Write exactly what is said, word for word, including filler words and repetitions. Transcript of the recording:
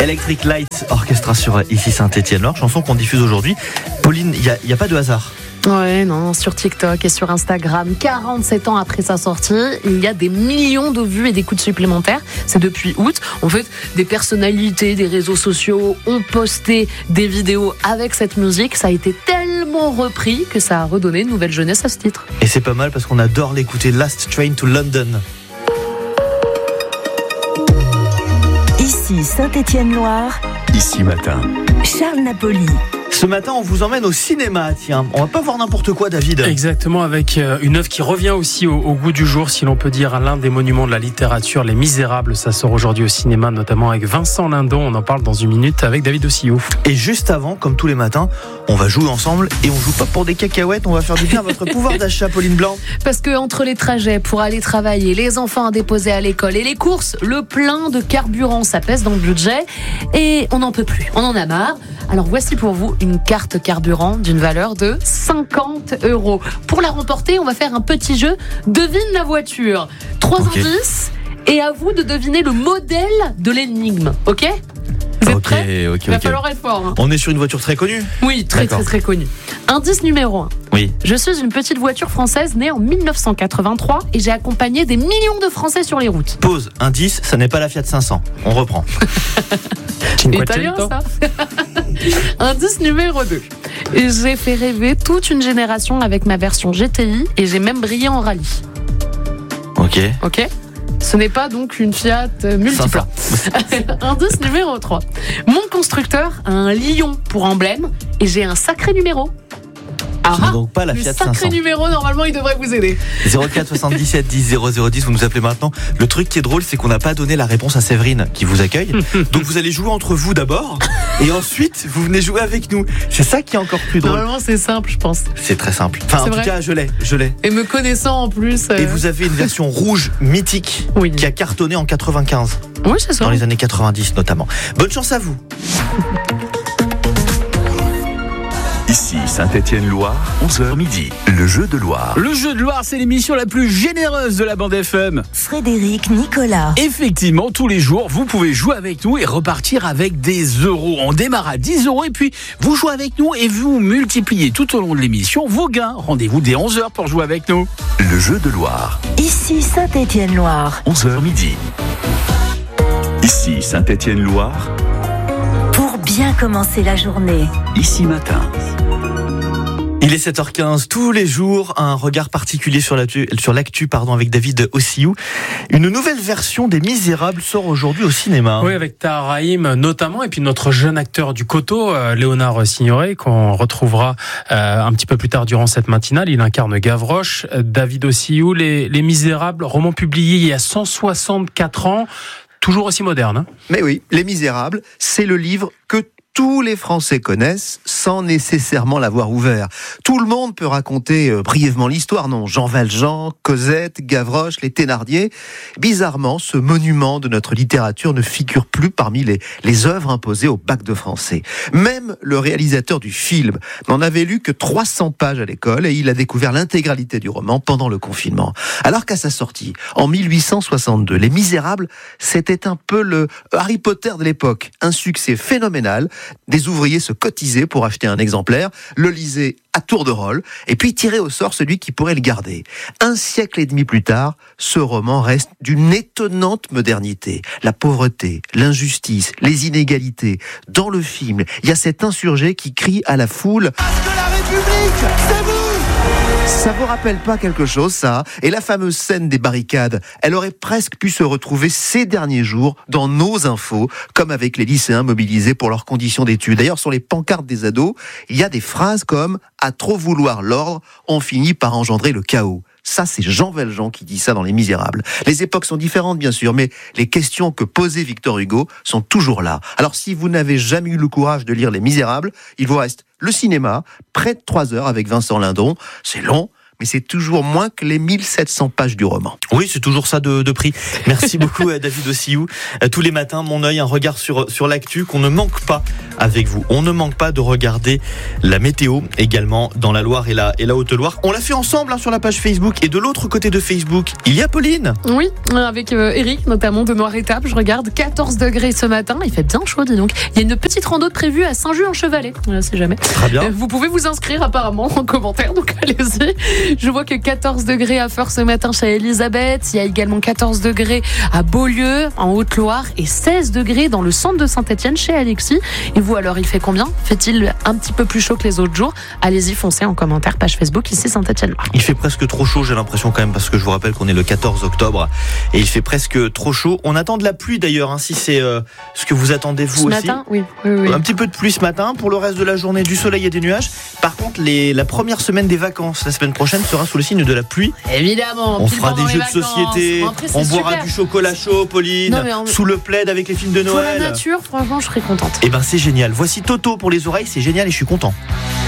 Electric Light Orchestra sur Ici Saint-Étienne-Loire, chanson qu'on diffuse aujourd'hui. Pauline, il n'y a, a pas de hasard. Ouais, non, sur TikTok et sur Instagram, quarante-sept ans après sa sortie, il y a des millions de vues et d'écoutes supplémentaires. C'est depuis août. En fait, des personnalités des réseaux sociaux ont posté des vidéos avec cette musique. Ça a été tellement repris que ça a redonné une nouvelle jeunesse à ce titre. Et c'est pas mal parce qu'on adore l'écouter. Last Train to London. Ici Saint-Étienne-Loire. Ici matin. Charles Napoli. Ce matin, on vous emmène au cinéma. Tiens, on va pas voir n'importe quoi, David. Exactement, avec une œuvre qui revient aussi au, au goût du jour, si l'on peut dire, l'un des monuments de la littérature, Les Misérables. Ça sort aujourd'hui au cinéma, notamment avec Vincent Lindon. On en parle dans une minute avec David Ossillou. Et juste avant, comme tous les matins, on va jouer ensemble et on joue pas pour des cacahuètes. On va faire du bien à votre pouvoir d'achat, Pauline Blanc. Parce que entre les trajets pour aller travailler, les enfants à déposer à l'école et les courses, le plein de carburant, ça pèse dans le budget et on n'en peut plus. On en a marre. Alors voici pour vous une carte carburant d'une valeur de cinquante euros. Pour la remporter, on va faire un petit jeu. Devine la voiture. Trois okay. indices et à vous de deviner le modèle de l'énigme. Ok ? Vous êtes okay, prêts ? okay, Il va okay. falloir être fort. Hein. On est sur une voiture très connue ? Oui, très D'accord. très très connue. Indice numéro un. Oui. Je suis une petite voiture française née en dix-neuf cent quatre-vingt-trois et j'ai accompagné des millions de Français sur les routes. Pause. Indice, ça n'est pas la Fiat cinq cents. On reprend. Italien, ça. Indice numéro deux. J'ai fait rêver toute une génération avec ma version G T I et j'ai même brillé en rallye. Ok. Ok. Ce n'est pas donc une Fiat Multipla. Indice numéro trois. Mon constructeur a un lion pour emblème et j'ai un sacré numéro. Ce n'est donc pas la le Fiat cinq cents. sacré numéro, normalement, il devrait vous aider. zéro quatre soixante-dix-sept dix zéro zéro dix, vous nous appelez maintenant. Le truc qui est drôle, c'est qu'on n'a pas donné la réponse à Séverine qui vous accueille. Donc vous allez jouer entre vous d'abord et ensuite vous venez jouer avec nous. C'est ça qui est encore plus drôle. Normalement, c'est simple, je pense. C'est très simple. Enfin, C'est en vrai. tout cas, je l'ai, je l'ai. Et me connaissant en plus. Euh... Et vous avez une version rouge mythique oui. qui a cartonné en quatre-vingt-quinze. Oui, c'est ça. Dans les années quatre-vingt-dix notamment. Bonne chance à vous. Ici Saint-Étienne-Loire, onze heures midi, le jeu de Loire. Le jeu de Loire, c'est l'émission la plus généreuse de la bande F M. Frédéric Nicolas. Effectivement, tous les jours, vous pouvez jouer avec nous et repartir avec des euros. On démarre à dix euros et puis vous jouez avec nous et vous multipliez tout au long de l'émission vos gains. Rendez-vous dès onze heures pour jouer avec nous. Le jeu de Loire. Ici Saint-Étienne-Loire. onze heures midi. Ici Saint-Étienne-Loire. Pour bien commencer la journée. Ici matin. Il est sept heures quinze, tous les jours, un regard particulier sur l'actu, sur l'actu pardon, avec David Ossillou. Une nouvelle version des Misérables sort aujourd'hui au cinéma. Oui, avec Tahar Rahim notamment, et puis notre jeune acteur du Coteau, euh, Léonard Signoret, qu'on retrouvera euh, un petit peu plus tard durant cette matinale. Il incarne Gavroche. David Ossillou, les, les Misérables, roman publié il y a cent soixante-quatre ans, toujours aussi moderne. Hein. Mais oui, Les Misérables, c'est le livre que tous les Français connaissent sans nécessairement l'avoir ouvert. Tout le monde peut raconter euh, brièvement l'histoire, non ? Jean Valjean, Cosette, Gavroche, les Thénardier. Bizarrement, ce monument de notre littérature ne figure plus parmi les, les œuvres imposées au bac de français. Même le réalisateur du film n'en avait lu que trois cents pages à l'école et il a découvert l'intégralité du roman pendant le confinement. Alors qu'à sa sortie, en mille huit cent soixante-deux, Les Misérables, c'était un peu le Harry Potter de l'époque. Un succès phénoménal. Des ouvriers se cotisaient pour acheter un exemplaire, le lisaient à tour de rôle, et puis tiraient au sort celui qui pourrait le garder. Un siècle et demi plus tard, ce roman reste d'une étonnante modernité. La pauvreté, l'injustice, les inégalités. Dans le film, il y a cet insurgé qui crie à la foule « Parce que la République, c'est vous !» Ça vous rappelle pas quelque chose, ça ? Et la fameuse scène des barricades, elle aurait presque pu se retrouver ces derniers jours dans nos infos, comme avec les lycéens mobilisés pour leurs conditions d'études. D'ailleurs, sur les pancartes des ados, il y a des phrases comme « À trop vouloir l'ordre, on finit par engendrer le chaos ». Ça, c'est Jean Valjean qui dit ça dans Les Misérables. Les époques sont différentes, bien sûr, mais les questions que posait Victor Hugo sont toujours là. Alors, si vous n'avez jamais eu le courage de lire Les Misérables, il vous reste le cinéma, près de trois heures avec Vincent Lindon. C'est long, mais c'est toujours moins que les mille sept cents pages du roman. Oui, c'est toujours ça de, de prix. Merci beaucoup à David Ossillou. Tous les matins, mon œil, un regard sur, sur l'actu qu'on ne manque pas avec vous. On ne manque pas de regarder la météo également dans la Loire et la, et la Haute-Loire. On l'a fait ensemble hein, sur la page Facebook. Et de l'autre côté de Facebook, il y a Pauline. Oui, avec euh, Eric, notamment de Noir-Étape. Je regarde quatorze degrés ce matin. Il fait bien chaud, dis donc. Il y a une petite rando prévue à Saint-Just-en-Chevalet. Voilà, c'est jamais. Très bien. Euh, vous pouvez vous inscrire apparemment en commentaire, donc allez-y. Je vois que quatorze degrés à Feurs ce matin chez Elisabeth. Il y a également quatorze degrés à Beaulieu, en Haute-Loire, et seize degrés dans le centre de Saint-Étienne chez Alexis. Et vous alors, il fait combien ? Fait-il un petit peu plus chaud que les autres jours ? Allez-y, foncez en commentaire, page Facebook, ici Saint-Étienne-Loire. Il fait presque trop chaud, j'ai l'impression quand même, parce que je vous rappelle qu'on est le quatorze octobre et il fait presque trop chaud. On attend de la pluie d'ailleurs, hein, si c'est euh, ce que vous attendez vous ce aussi. Matin, oui, oui, oui. Un petit peu de pluie ce matin. Pour le reste de la journée, du soleil et des nuages. Par contre, les, la première semaine des vacances, la semaine prochaine, sera sous le signe de la pluie. Évidemment. On fera des jeux de société, Après, on boira super. du chocolat chaud, Pauline, Non, mais on... sous le plaid avec les films de Pour Noël. la nature, franchement, je serais contente. Eh ben c'est génial. Voici Toto pour les oreilles, c'est génial et je suis content.